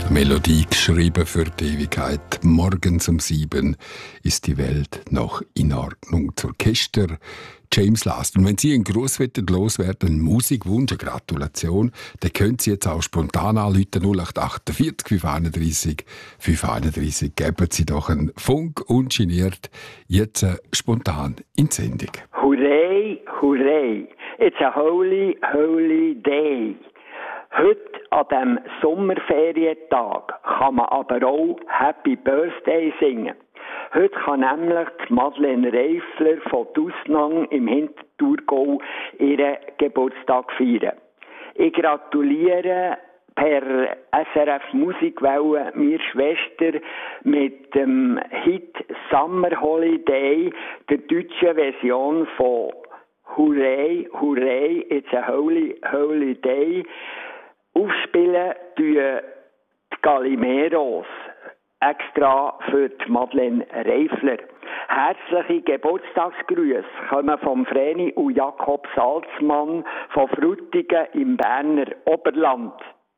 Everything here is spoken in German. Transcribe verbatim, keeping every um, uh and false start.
Melodie geschrieben für die Ewigkeit. Morgens um sieben ist die Welt noch in Ordnung. Das Orchester James Last. Und wenn Sie ein Grosswetter loswerden, einen Musikwunsch, eine Gratulation, dann können Sie jetzt auch spontan anrufen, null acht achtundvierzig fünf einunddreissig fünf einunddreissig. Geben Sie doch einen Funk ungeniert jetzt äh, spontan in die Sendung. Hurray, hurray, it's a holy, holy day. Heute, an diesem Sommerferientag, kann man aber auch Happy Birthday singen. Heute kann nämlich die Madeleine Reifler von Dusnang im Hinterthurgau ihren Geburtstag feiern. Ich gratuliere per S R F Musikwelle meiner Schwester mit dem Hit Summer Holiday, der deutschen Version von Hooray, Hooray, it's a holy, holy day. Aufspielen tun die Galimeros, extra für die Madeleine Reifler. Herzliche Geburtstagsgrüße kommen vom Vreni und Jakob Salzmann von Frutigen im Berner Oberland.